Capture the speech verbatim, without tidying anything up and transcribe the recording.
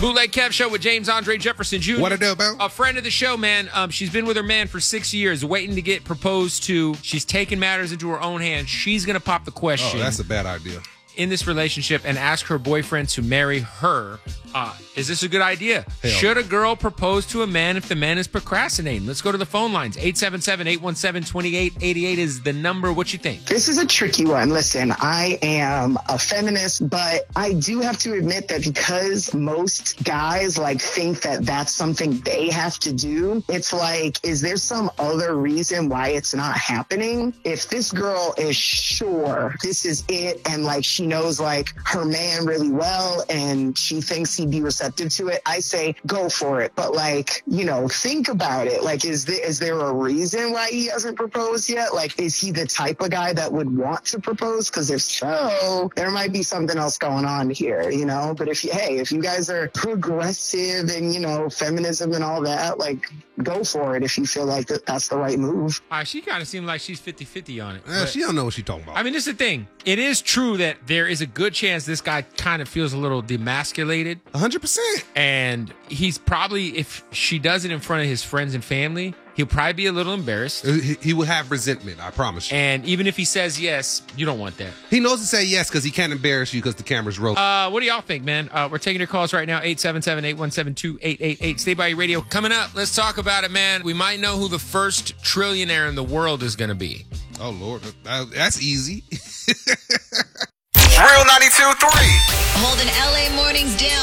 Bootleg Kev Show with James Andre Jefferson Junior What a do, man? A friend of the show, man. Um, she's been with her man for six years, waiting to get proposed to. She's taking matters into her own hands. She's going to pop the question. Oh, that's a bad idea. In this relationship and ask her boyfriend to marry her. Uh, is this a good idea? Hell Should a girl propose to a man if the man is procrastinating? Let's go to the phone lines. eight seven seven, eight one seven, two eight eight eight is the number. What you think? This is a tricky one. Listen, I am a feminist, but I do have to admit that because most guys like think that that's something they have to do, it's like, is there some other reason why it's not happening? If this girl is sure this is it and like she knows like her man really well and she thinks he'd be receptive to it, I say go for it. But like, you know, think about it. Like, is there, is there a reason why he hasn't proposed yet? Like, is he the type of guy that would want to propose? Because if so, there might be something else going on here, you know? But if you, hey, if you guys are progressive and, you know, feminism and all that, like, go for it if you feel like that that's the right move. Uh, she kind of seemed like she's fifty-fifty on it. Uh, she don't know what she's talking about. I mean, this is the thing. It is true that there is a good chance this guy kind of feels a little demasculated. one hundred percent. And he's probably, if she does it in front of his friends and family, he'll probably be a little embarrassed. He, he will have resentment, I promise you. And even if he says yes, you don't want that. He knows to say yes because he can't embarrass you because the camera's rolling. Uh, what do y'all think, man? Uh, we're taking your calls right now, eight seven seven, eight one seven, two eight eight eight. Stay by your radio. Coming up, let's talk about it, man. We might know who the first trillionaire in the world is going to be. Oh, Lord. That, that's easy. Real ninety-two point three. Holding L A mornings down.